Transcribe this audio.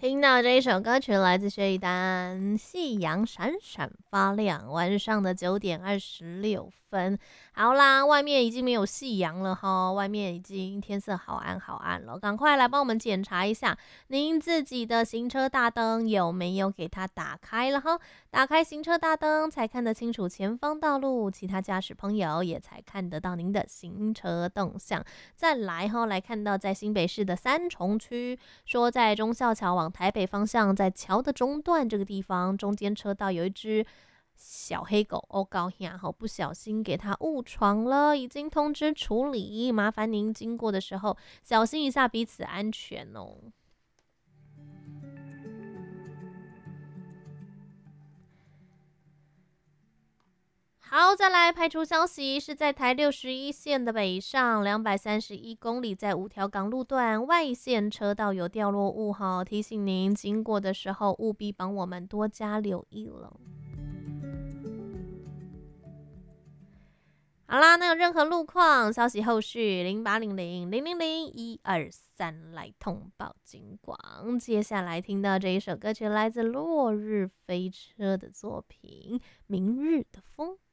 听到这一首歌曲来自薛一丹，《夕阳闪闪发亮》，晚上的9:26。好啦，外面已经没有夕阳了哈，外面已经天色好暗好暗了，赶快来帮我们检查一下您自己的行车大灯有没有给它打开了哈。打开行车大灯才看得清楚前方道路，其他驾驶朋友也才看得到您的行车动向。再来哈，来看到在新北市的三重区，说在忠孝桥往台北方向，在桥的中段这个地方，中间车道有一只小黑狗高兴好，不小心给它误闯了，已经通知处理，麻烦您经过的时候小心一下，彼此安全哦。好，再来排除消息，是在台61线的北上231公里，在五条港路段外线车道有掉落物哈，提醒您经过的时候务必帮我们多加留意了。好啦，那有任何路况消息后续0800000123来通报警广。接下来听到这一首歌曲来自落日飞车的作品《明日的风》。